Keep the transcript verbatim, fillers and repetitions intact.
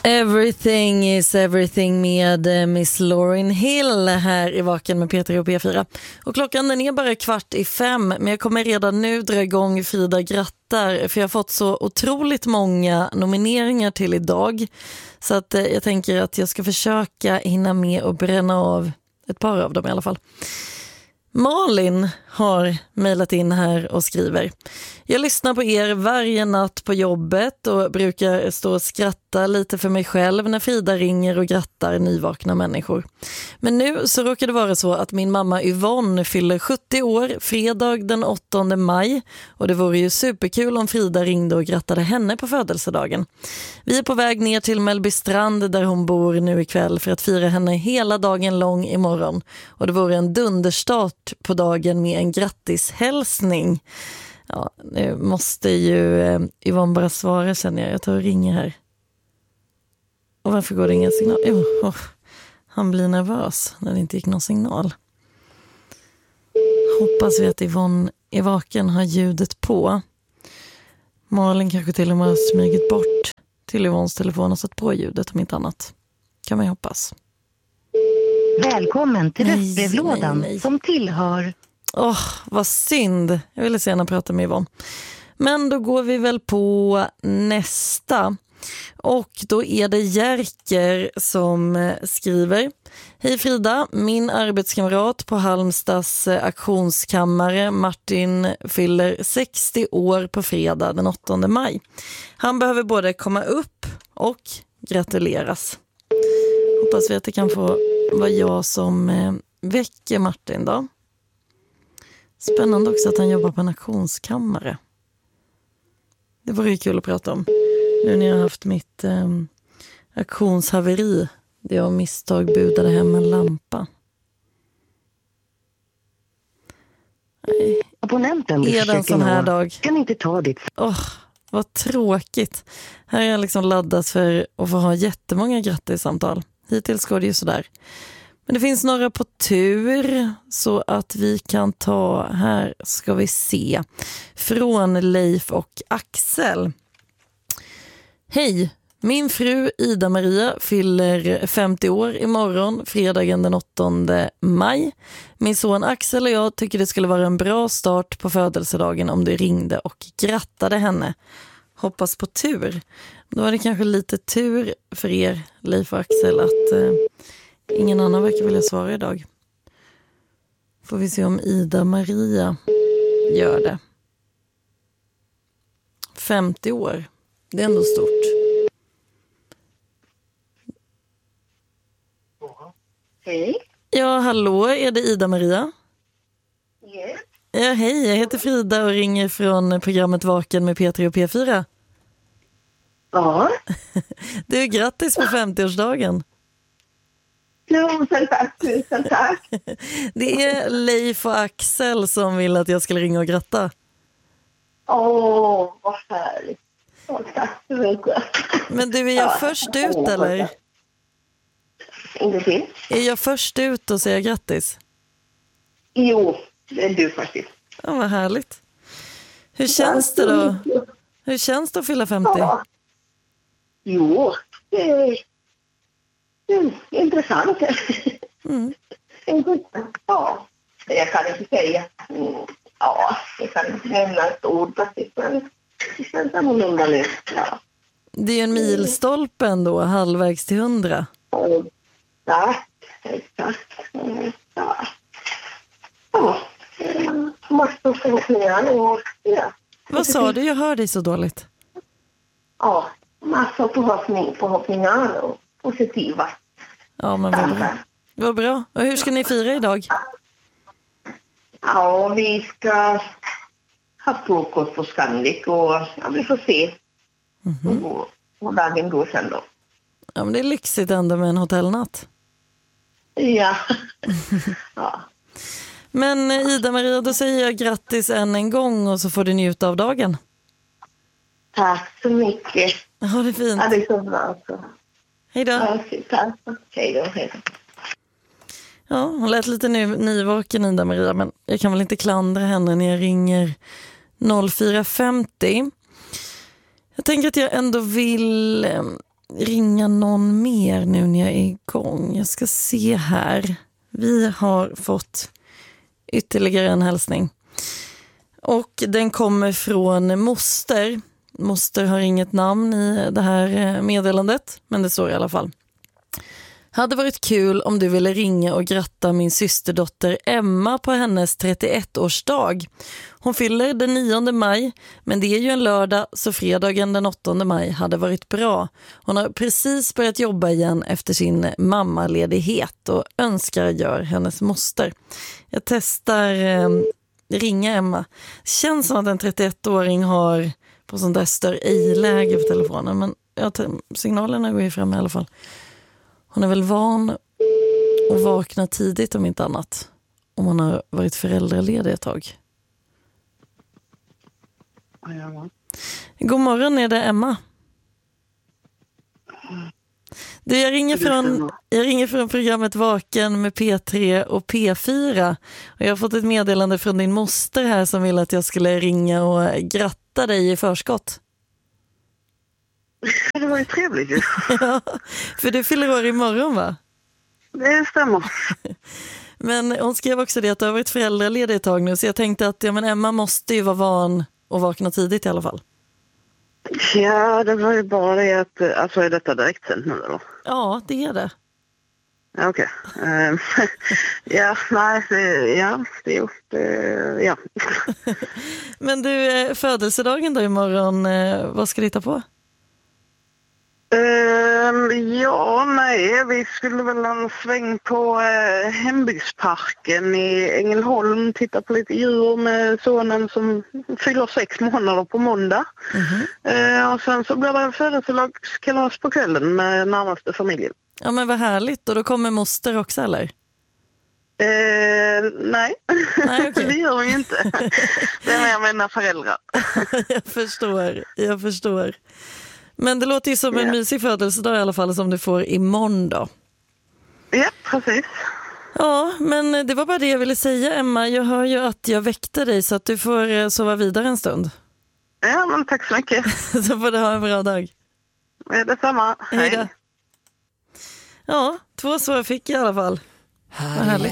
Everything is everything med Miss Lauryn Hill här i Vaken med Peter och P fyra. Och klockan den är bara kvart i fem, men jag kommer redan nu dra igång Frida grattar, för jag har fått så otroligt många nomineringar till idag. Så att eh, jag tänker att jag ska försöka hinna med och bränna av ett par av dem i alla fall. Malin har mejlat in här och skriver: jag lyssnar på er varje natt på jobbet och brukar stå och skratta lite för mig själv när Frida ringer och grattar nyvakna människor. Men nu så råkar det vara så att min mamma Yvonne fyller sjuttio år fredag den åttonde maj, och det vore ju superkul om Frida ringde och grattade henne på födelsedagen. Vi är på väg ner till Mellbystrand där hon bor nu ikväll för att fira henne hela dagen lång imorgon, och det vore en dunderstart på dagen med en grattishälsning. Ja, nu måste ju eh, Yvonne bara svara, känner jag. Jag tar och ringer här. Och varför går det ingen signal? Oh, oh. Han blir nervös när det inte gick någon signal. Hoppas vi att Yvonne är vaken, har ljudet på. Malin kanske till och med har smugit bort till Yvonnes telefon och satt på ljudet, om inte annat. Kan man ju hoppas. Välkommen till röstbrevlådan som tillhör... Åh, oh, vad synd. Jag ville gärna prata med Yvonne. Men då går vi väl på nästa. Och då är det Jerker som skriver: hej Frida, min arbetskamrat på Halmstads aktionskammare Martin fyller sextio år på fredag den åttonde maj. Han behöver både komma upp och gratuleras. Hoppas vi att det kan få vara jag som eh, väcker Martin då. Spännande också att han jobbar på en aktionskammare. Det vore ju kul att prata om. Nu när jag har haft mitt eh, aktionshaveri. Det jag misstag budade hem en lampa. Nej. Abonnenten är det en sån här dag? Kan inte ta ditt. Åh, oh, vad tråkigt. Här är jag liksom laddad för att få ha jättemånga grattissamtal. Hittills går det ju sådär. Men det finns några på tur så att vi kan ta, här ska vi se, från Leif och Axel. Hej, min fru Ida-Maria fyller femtio år imorgon, fredagen den åttonde maj. Min son Axel och jag tycker det skulle vara en bra start på födelsedagen om du ringde och grattade henne. Hoppas på tur. Då var det kanske lite tur för er, Leif och Axel, att... Eh, ingen annan verkar vilja svara idag. Får vi se om Ida-Maria gör det. femtio år. Det är ändå stort. Hej. Ja, hallå. Är det Ida-Maria? Yes. Ja, hej. Jag heter Frida och ringer från programmet Vaken med Peter och P fyra. Ja. Du, grattis på femtioårsdagen. Tusen tack, tusen tack. Det är Leif och Axel som vill att jag ska ringa och gratta. Åh, vad härligt. Åh, tack så mycket. Men du, är jag ja, först ut eller? Ingenting. Är jag först ut och säger grattis? Jo, det är du faktiskt. Ja, vad härligt. Hur känns det då? Hur känns det att fylla femtio? Ja. Jo, det är... Mm, intressant. Mm. Ja, jag kan inte säga. Mm, ja, jag kan inte nämna ett ord faktiskt, men det känns annorlunda nu. Ja. Det är ju en milstolpe ändå, halvvägs till hundra. Mm, tack, exakt. Mm, ja, ja. Massor förhoppningar och ja. Vad sa du? Jag hör dig så dåligt. Ja, massor förhoppning, förhoppningar och positiva. Ja, men vad bra. Vad bra. Och hur ska ni fira idag? Ja, vi ska ha frukost på Scandic och ja, vi får se mm-hmm. och, och dagen går sen då. Ja, men det är lyxigt ändå med en hotellnatt. Ja. Ja. Men Ida-Maria, då säger jag grattis än en gång och så får du njuta av dagen. Tack så mycket. Ja, det är fint. Ja, det är så bra. Hej då. Ja, tack. Hej då, hej då. Ja, hon lät lite ny, nyvaken Ida-Maria, men jag kan väl inte klandra henne när jag ringer noll fyra femtio. Jag tänker att jag ändå vill ringa någon mer nu när jag är igång. Jag ska se här. Vi har fått ytterligare en hälsning. Och den kommer från moster. Moster har inget namn i det här meddelandet, men det står i alla fall. Hade varit kul om du ville ringa och gratta min systerdotter Emma på hennes trettioett-årsdag. Hon fyller den nionde maj, men det är ju en lördag så fredagen den åttonde maj hade varit bra. Hon har precis börjat jobba igen efter sin mammaledighet och önskar gör hennes moster. Jag testar eh, ringa Emma. Känns som att en trettioett-åring har på sånt där större i-läge för telefonen, men ja, signalerna går ju fram i alla fall. Hon är väl van att vakna tidigt om inte annat. Om hon har varit föräldraledig ett tag. Ja. God morgon, är det Emma? Du, jag, ringer från, jag ringer från programmet Vaken med P tre och P fyra. Och jag har fått ett meddelande från din moster här som vill att jag skulle ringa och gratta dig i förskott. Det var ju trevligt ju. Ja, för du fyller år imorgon, va? Det stämmer. Men hon skrev också det att du har varit föräldraledig ett tag nu, så jag tänkte att ja, men Emma måste ju vara van att vakna tidigt i alla fall. Ja, det var ju bara det att, alltså är detta direktsänt nu eller? Ja, det är det. Ja, okej. Okay. Uh, ja, nej, det, ja, det är ju, det, ja. Men du, födelsedagen då imorgon, vad ska du hitta på? Uh, ja, nej, vi skulle väl en sväng på uh, hembygdsparken i Ängelholm, titta på lite djur med sonen som fyller sex månader på måndag. Mm-hmm. Uh, och sen så blir det födelsedagskalas på kvällen med närmaste familjen. Ja, men vad härligt. Och då kommer moster också, eller? Uh, nej, nej okay. Det gör hon ju inte. Det är med mina föräldrar. Jag förstår, jag förstår. Men det låter ju som en ja. mysig födelsedag i alla fall som du får imorgon då. Ja, precis. Ja, men det var bara det jag ville säga, Emma. Jag hör ju att jag väckte dig så att du får sova vidare en stund. Ja, men tack så mycket. Så får du ha en bra dag. Ja, detsamma. Hej. Hej då. Ja, två svar fick jag i alla fall. Vad härligt.